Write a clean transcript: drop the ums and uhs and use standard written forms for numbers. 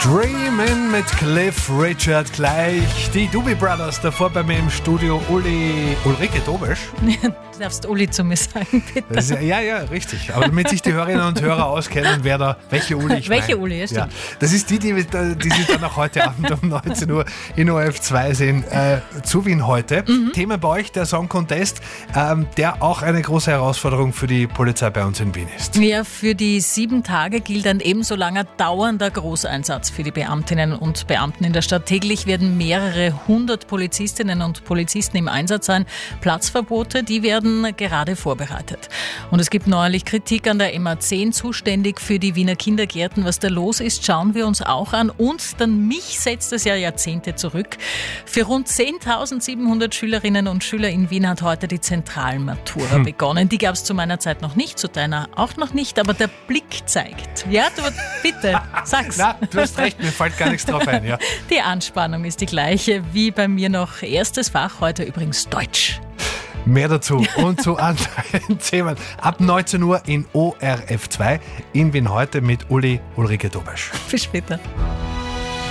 Dreamin' mit Cliff Richard gleich. Die Doobie Brothers davor bei mir im Studio. Ulrike Dobisch. Du darfst Uli zu mir sagen, bitte. Das ist, ja, richtig. Aber damit sich die Hörerinnen und Hörer auskennen, welche Uli ich meine. Welche Uli, ja. Das ist die Sie dann auch heute Abend um 19 Uhr in ORF2 sehen. Zu Wien heute. Thema bei euch, der Song Contest, der auch eine große Herausforderung für die Polizei bei uns in Wien ist. Ja, für die 7 Tage gilt ein ebenso langer dauernder Großeinsatz für die Beamtinnen und Beamten in der Stadt. Täglich werden mehrere 100 Polizistinnen und Polizisten im Einsatz sein. Platzverbote, die werden gerade vorbereitet. Und es gibt neuerlich Kritik an der MA10, zuständig für die Wiener Kindergärten. Was da los ist, schauen wir uns auch an. Und dann mich setzt es ja Jahrzehnte zurück. Für rund 10.700 Schülerinnen und Schüler in Wien hat heute die Zentralmatura begonnen. Die gab es zu meiner Zeit noch nicht, zu deiner auch noch nicht, aber der Blick zeigt. Ja, du, bitte, sag's. Na, du hast recht, mir fällt gar nichts drauf ein. Ja. Die Anspannung ist die gleiche wie bei mir noch erstes Fach, heute übrigens Deutsch. Mehr dazu und zu anderen Themen ab 19 Uhr in ORF2 in Wien heute mit Ulrike Dobisch. Bis später.